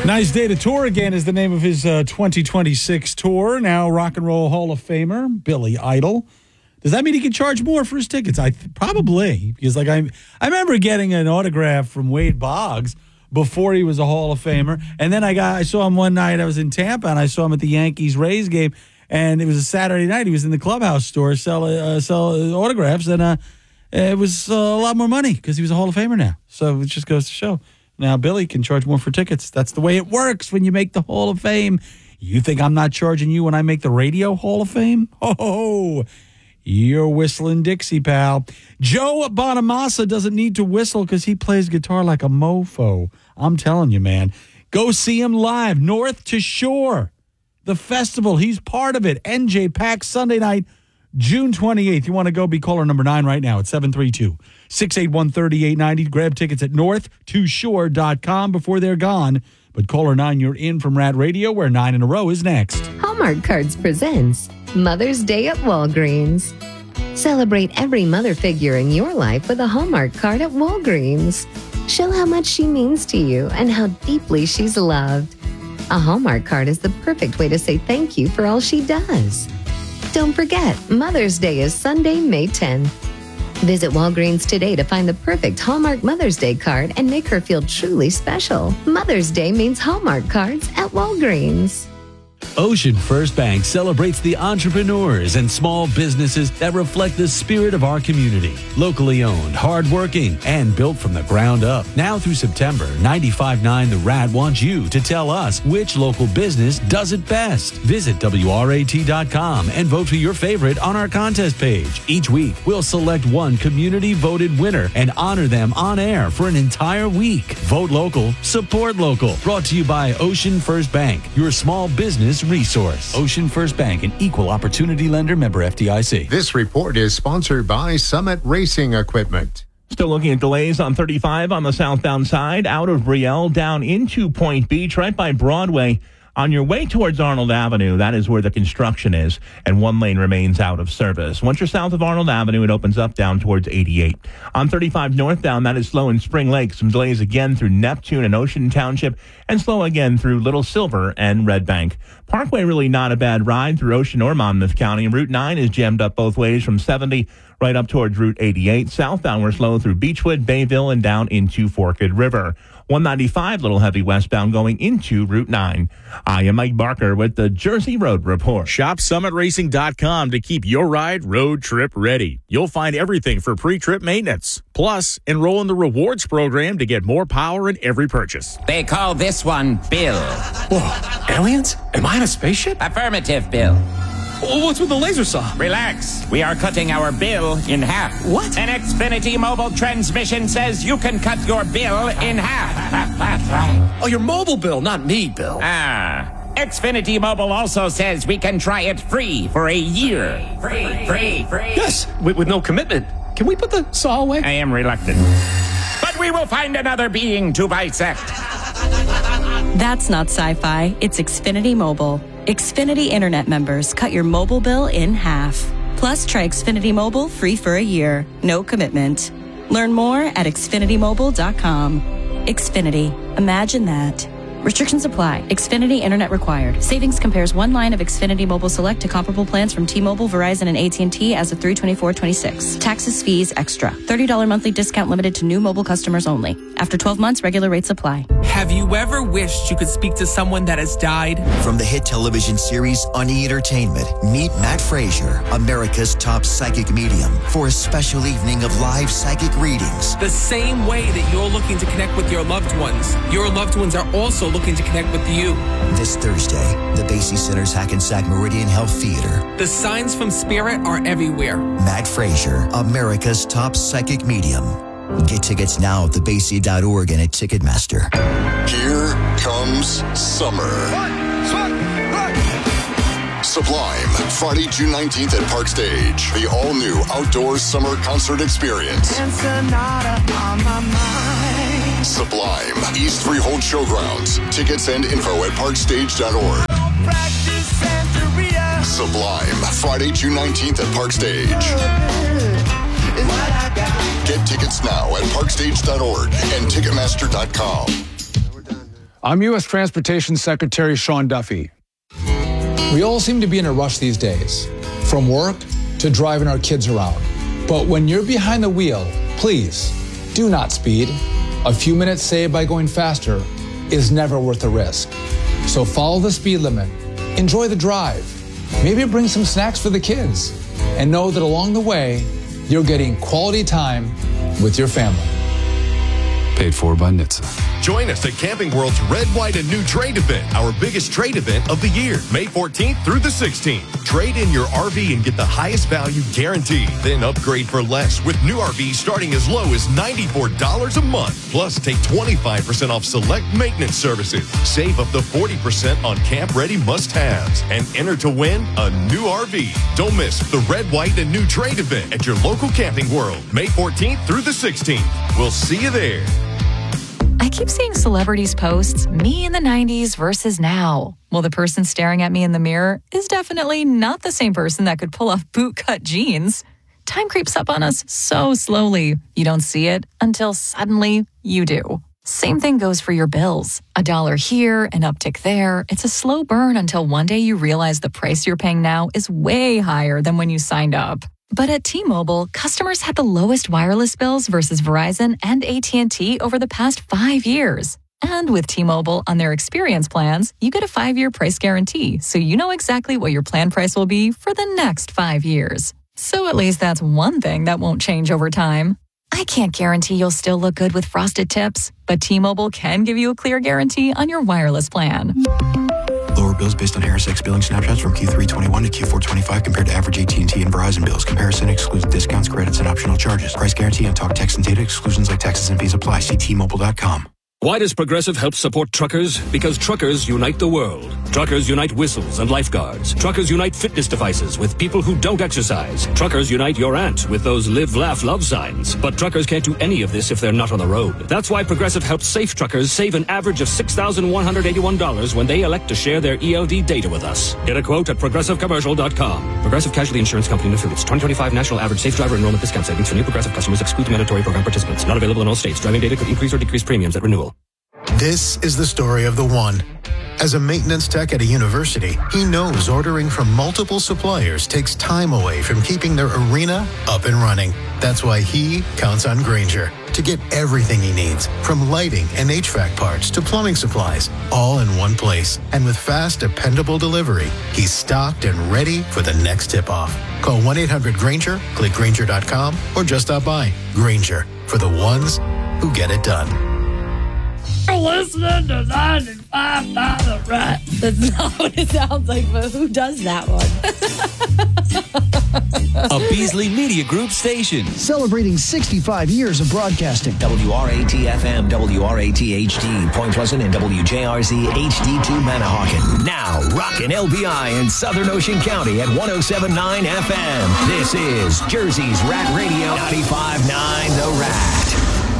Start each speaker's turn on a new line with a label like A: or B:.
A: Nice Day to Tour again is the name of his 2026 tour. Now, Rock and Roll Hall of Famer Billy Idol. Does that mean he can charge more for his tickets? Probably, because I remember getting an autograph from Wade Boggs before he was a Hall of Famer, and then I saw him one night. I was in Tampa, and I saw him at the Yankees-Rays game, and it was a Saturday night. He was in the clubhouse store sell autographs, and it was a lot more money because he was a Hall of Famer now. So it just goes to show. Now, Billy can charge more for tickets. That's the way it works when you make the Hall of Fame. You think I'm not charging you when I make the Radio Hall of Fame? Oh, you're whistling Dixie, pal. Joe Bonamassa doesn't need to whistle because he plays guitar like a mofo. I'm telling you, man. Go see him live, North to Shore. The festival, he's part of it. NJ Pack, Sunday night, June 28th. You want to go, be caller number 9 right now at 732-681-3890. Grab tickets at north2shore.com before they're gone. But caller 9, you're in from Rad Radio, where 9 in a row is next.
B: Hallmark Cards presents Mother's Day at Walgreens. Celebrate every mother figure in your life with a Hallmark card at Walgreens. Show how much she means to you and how deeply she's loved. A Hallmark card is the perfect way to say thank you for all she does. Don't forget, Mother's Day is Sunday, May 10th. Visit Walgreens today to find the perfect Hallmark Mother's Day card and make her feel truly special. Mother's Day means Hallmark cards at Walgreens.
C: Ocean First Bank celebrates the entrepreneurs and small businesses that reflect the spirit of our community. Locally owned, hardworking, and built from the ground up. Now through September, 95.9 The Rad wants you to tell us which local business does it best. Visit WRAT.com and vote for your favorite on our contest page. Each week, we'll select one community-voted winner and honor them on air for an entire week. Vote local, support local. Brought to you by Ocean First Bank, your small business resource. Ocean First Bank, an equal opportunity lender, member FDIC.
D: This report is sponsored by Summit Racing Equipment.
E: Still looking at delays on 35 on the southbound side, out of Brielle, down into Point Beach, right by Broadway. On your way towards Arnold Avenue, that is where the construction is, and one lane remains out of service. Once you're south of Arnold Avenue, it opens up down towards 88. On 35 northbound, that is slow in Spring Lake. Some delays again through Neptune and Ocean Township, and slow again through Little Silver and Red Bank. Parkway, really not a bad ride through Ocean or Monmouth County. Route 9 is jammed up both ways from 70 right up towards Route 88. Southbound, we're slow through Beechwood, Bayville, and down into Forked River. 195, little heavy westbound going into Route 9. I am Mike Barker with the Jersey Road Report.
F: Shop SummitRacing.com to keep your ride road trip ready. You'll find everything for pre-trip maintenance. Plus, enroll in the rewards program to get more power in every purchase.
G: They call this one Bill.
H: Whoa, aliens? Am I in a spaceship?
G: Affirmative, Bill.
H: What's with the laser saw?
G: Relax. We are cutting our bill in half.
H: What?
G: An Xfinity mobile transmission says you can cut your bill in half. That's right.
H: Oh, your mobile bill, not me, Bill.
G: Xfinity Mobile also says we can try it free for a year. Free.
H: Yes, with no commitment. Can we put the saw away?
G: I am reluctant. But we will find another being to bisect.
I: That's not sci-fi. It's Xfinity Mobile. Xfinity Internet members cut your mobile bill in half. Plus, try Xfinity Mobile free for a year. No commitment. Learn more at xfinitymobile.com. Xfinity. Imagine that. Restrictions apply. Xfinity Internet required. Savings compares one line of Xfinity Mobile Select to comparable plans from T-Mobile, Verizon, and AT&T as of 3/24/26. Taxes, fees, extra. $30 monthly discount limited to new mobile customers only. After 12 months, regular rates apply.
J: Have you ever wished you could speak to someone that has died?
K: From the hit television series On E! Entertainment, meet Matt Frazier, America's top psychic medium, for a special evening of live psychic readings.
J: The same way that you're looking to connect with your loved ones, your loved ones are also looking to connect with you.
K: This Thursday, the Basie Center's Hackensack Meridian Health Theater.
J: The signs from Spirit are everywhere.
K: Matt Frazier, America's top psychic medium. Get tickets now at thebasie.org and at Ticketmaster.
L: Here comes summer. Sublime, Friday, June 19th at Park Stage. The all-new outdoor summer concert experience. Sublime, East Freehold Showgrounds. Tickets and info at parkstage.org. Sublime, Friday, June 19th at Park Stage. Get tickets now at parkstage.org and Ticketmaster.com.
M: I'm U.S. Transportation Secretary Sean Duffy. We all seem to be in a rush these days, from work to driving our kids around. But when you're behind the wheel, please do not speed. A few minutes saved by going faster is never worth the risk. So follow the speed limit, enjoy the drive, maybe bring some snacks for the kids, and know that along the way, you're getting quality time with your family.
N: Paid for by NHTSA.
O: Join us at Camping World's Red, White, and New Trade Event, our biggest trade event of the year, May 14th through the 16th. Trade in your RV and get the highest value guaranteed. Then upgrade for less with new RVs starting as low as $94 a month. Plus, take 25% off select maintenance services. Save up to 40% on camp-ready must-haves. And enter to win a new RV. Don't miss the Red, White, and New Trade Event at your local Camping World, May 14th through the 16th. We'll see you there.
P: I keep seeing celebrities posts, me in the 90s versus now. Well, the person staring at me in the mirror is definitely not the same person that could pull off bootcut jeans. Time creeps up on us so slowly. You don't see it until suddenly you do. Same thing goes for your bills. $1 here, an uptick there. It's a slow burn until one day you realize the price you're paying now is way higher than when you signed up. But at T-Mobile, customers had the lowest wireless bills versus Verizon and AT&T over the past 5 years. And with T-Mobile on their experience plans, you get a 5-year price guarantee, so you know exactly what your plan price will be for the next 5 years. So at least that's one thing that won't change over time. I can't guarantee you'll still look good with frosted tips, but T-Mobile can give you a clear guarantee on your wireless plan.
Q: Lower bills based on HarrisX billing snapshots from Q3 21 to Q4 25 compared to average AT&T and Verizon bills. Comparison excludes discounts, credits, and optional charges. Price guarantee on talk, text, and data exclusions like taxes and fees apply. See T-Mobile.com.
H: Why does Progressive help support truckers? Because truckers unite the world. Truckers unite whistles and lifeguards. Truckers unite fitness devices with people who don't exercise. Truckers unite your aunt with those live, laugh, love signs. But truckers can't do any of this if they're not on the road. That's why Progressive helps safe truckers save an average of $6,181 when they elect to share their ELD data with us. Get a quote at ProgressiveCommercial.com. Progressive Casualty Insurance Company and Affiliates. 2025 National Average Safe Driver Enrollment Discount Savings for new Progressive customers exclude mandatory program participants. Not available in all states. Driving data could increase or decrease premiums at renewal.
D: This is the story of the one. As a maintenance tech at a university, he knows ordering from multiple suppliers takes time away from keeping their arena up and running. That's why he counts on Grainger to get everything he needs, from lighting and HVAC parts to plumbing supplies, all in one place. And with fast, dependable delivery, he's stocked and ready for the next tip-off. Call 1-800-GRAINGER, click Grainger.com, or just stop by. Grainger, for the ones who get it done.
R: Listening to 95 the Rat. That's not what it sounds like, but who does that one?
C: A Beasley Media Group station.
S: Celebrating 65 years of broadcasting.
T: WRAT-FM, WRAT-HD, Point Pleasant, and WJRZ HD2 Manahawkin. Now, rockin' LBI in Southern Ocean County at 107.9 FM. This is Jersey's Rat Radio 95.9 The Rat.